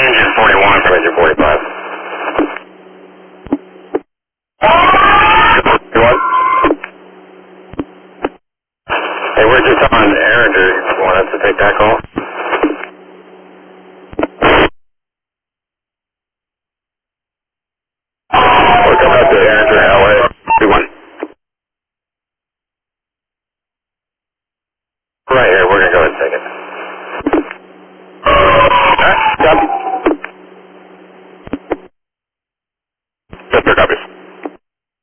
engine 41 from engine 45. What? Hey, we're just on Erringer. You want us to take that call? We're coming up to Erringer, LA. 21. Right here, we're going to go ahead and take it.